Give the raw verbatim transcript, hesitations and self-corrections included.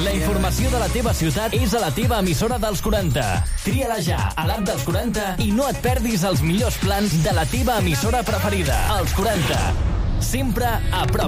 La informació de la teva ciutat és a la teva emissora dels quaranta. Tria-la ja a l'app dels quaranta i no et perdis els millors plans de la teva emissora preferida. Els quaranta. Sempre a prop